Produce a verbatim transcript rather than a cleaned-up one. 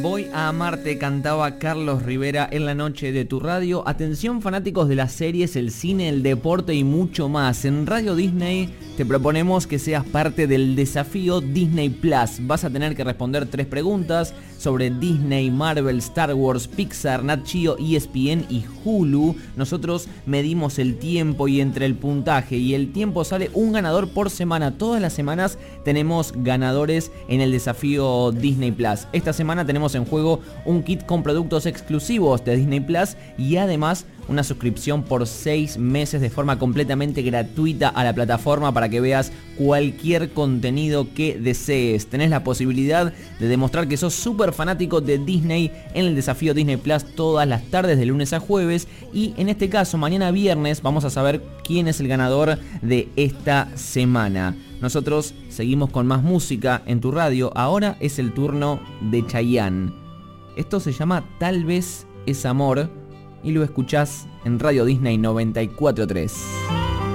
Voy a amarte, cantaba Carlos Rivera en la noche de tu radio. Atención fanáticos de las series, el cine, el deporte y mucho más. En Radio Disney te proponemos que seas parte del desafío Disney Plus. Vas a tener que responder tres preguntas sobre Disney, Marvel, Star Wars, Pixar, Nat Geo, E S P N y Hulu. Nosotros medimos el tiempo y entre el puntaje y el tiempo sale un ganador por semana. Todas las semanas tenemos ganadores en el desafío Disney Plus. Esta semana tenemos en juego un kit con productos exclusivos de Disney Plus y además una suscripción por seis meses de forma completamente gratuita a la plataforma para que veas cualquier contenido que desees. Tenés la posibilidad de demostrar que sos súper fanático de Disney en el desafío Disney Plus todas las tardes de lunes a jueves, y en este caso mañana viernes vamos a saber quién es el ganador de esta semana. Nosotros seguimos con más música en tu radio. Ahora es el turno de Chayanne. Esto se llama Tal vez es amor y lo escuchás en Radio Disney noventa y cuatro punto tres.